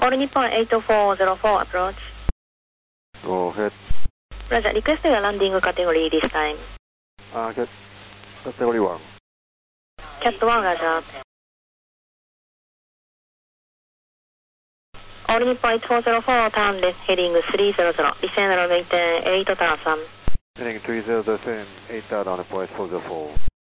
All Nippon 8404 approach. Go ahead. Roger, request your landing category this time. Category 1. Cat 1, Roger. All Nippon 8404, turn left heading 300, descend runway 10, 8 turn 3. Heading 30, descend 8 down on the point 404.